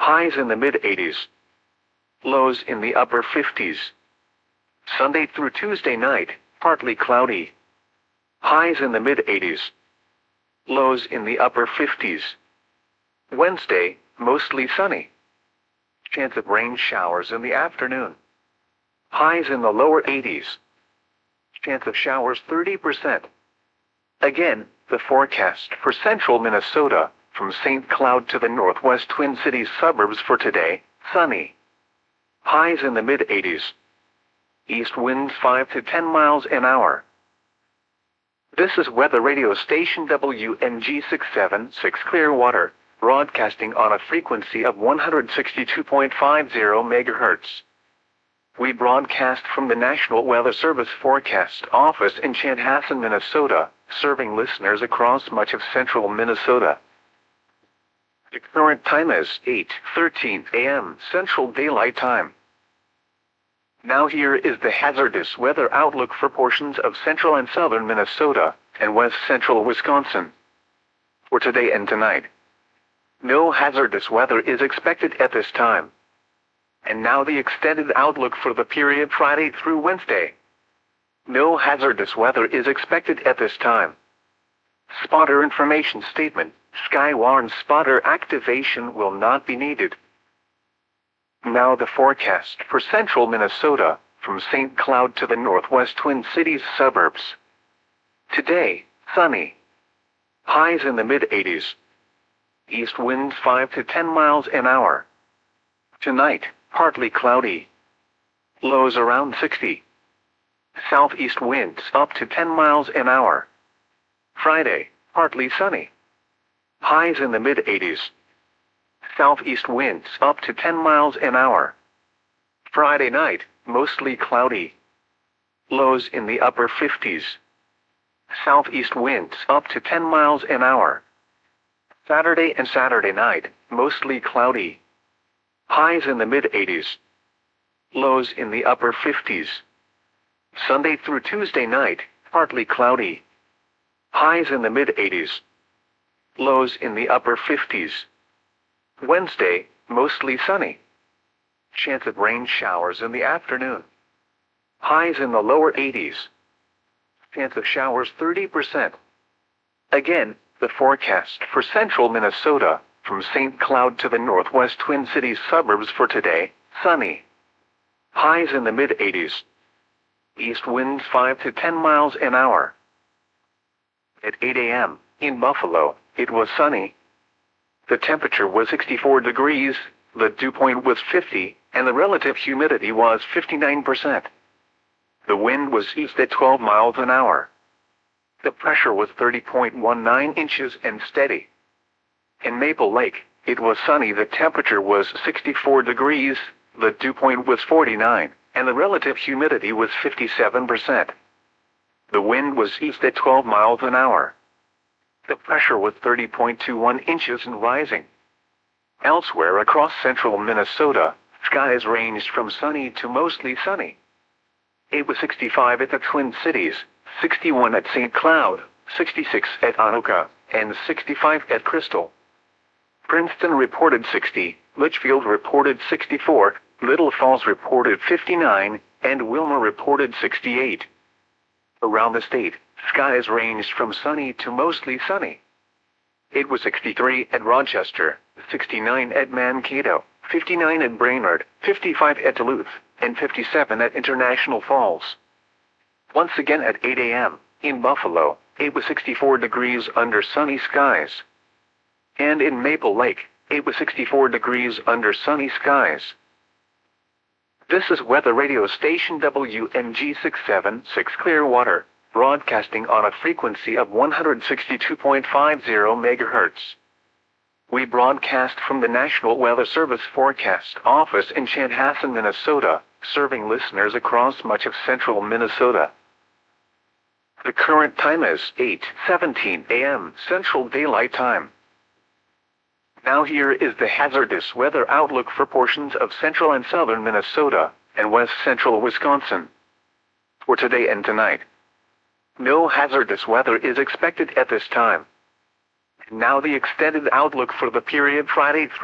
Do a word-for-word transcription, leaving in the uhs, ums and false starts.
Highs in the mid eighties. Lows in the upper fifties. Sunday through Tuesday night, partly cloudy. Highs in the mid eighties. Lows in the upper fifties. Wednesday, mostly sunny. Chance of rain showers in the afternoon. Highs in the lower eighties. Chance of showers thirty percent. Again, the forecast for central Minnesota, from Saint Cloud to the northwest Twin Cities suburbs for today: sunny. Highs in the mid eighties. East winds five to ten miles an hour. This is weather radio station W N G six seven six Clearwater, broadcasting on a frequency of one hundred sixty-two point five zero megahertz. We broadcast from the National Weather Service Forecast Office in Chanhassen, Minnesota, serving listeners across much of central Minnesota. The current time is eight thirteen a m Central Daylight Time. Now here is the hazardous weather outlook for portions of central and southern Minnesota and west central Wisconsin. For today and tonight, no hazardous weather is expected at this time. And now the extended outlook for the period Friday through Wednesday. No hazardous weather is expected at this time. Spotter information statement: Skywarn spotter activation will not be needed. Now the forecast for central Minnesota, from Saint Cloud to the northwest Twin Cities suburbs. Today, sunny. Highs in the mid eighties. East winds five to ten miles an hour. Tonight, partly cloudy. Lows around sixty. Southeast winds up to ten miles an hour. Friday, partly sunny. Highs in the mid eighties. Southeast winds up to ten miles an hour. Friday night, mostly cloudy. Lows in the upper fifties. Southeast winds up to ten miles an hour. Saturday and Saturday night, mostly cloudy. Highs in the mid eighties. Lows in the upper fifties. Sunday through Tuesday night, partly cloudy. Highs in the mid eighties. Lows in the upper fifties. Wednesday, mostly sunny. Chance of rain showers in the afternoon. Highs in the lower eighties. Chance of showers thirty percent. Again, the forecast for central Minnesota, from Saint Cloud to the northwest Twin Cities suburbs for today: sunny. Highs in the mid eighties. East winds five to ten miles an hour. At eight a m in Buffalo, it was sunny. The temperature was sixty-four degrees, the dew point was fifty, and the relative humidity was fifty-nine percent. The wind was east at twelve miles an hour. The pressure was thirty point one nine inches and steady. In Maple Lake, it was sunny. The temperature was sixty-four degrees, the dew point was forty-nine, and the relative humidity was fifty-seven percent. The wind was east at twelve miles an hour. The pressure was thirty point two one inches and rising. Elsewhere across central Minnesota, skies ranged from sunny to mostly sunny. It was sixty-five at the Twin Cities, sixty-one at Saint Cloud, sixty-six at Anoka, and sixty-five at Crystal. Princeton reported sixty, Litchfield reported sixty-four, Little Falls reported fifty-nine, and Wilmer reported sixty-eight. Around the state, skies ranged from sunny to mostly sunny. It was sixty-three at Rochester, sixty-nine at Mankato, fifty-nine at Brainerd, fifty-five at Duluth, and fifty-seven at International Falls. Once again at eight a m in Buffalo, it was sixty-four degrees under sunny skies. And in Maple Lake, it was sixty-four degrees under sunny skies. This is weather radio station W N G six seven six Clearwater, broadcasting on a frequency of one hundred sixty-two point five zero megahertz. We broadcast from the National Weather Service Forecast Office in Chanhassen, Minnesota, serving listeners across much of central Minnesota. The current time is eight seventeen a m Central Daylight Time. Now here is the hazardous weather outlook for portions of central and southern Minnesota and west central Wisconsin. For today and tonight, no hazardous weather is expected at this time. Now the extended outlook for the period Friday through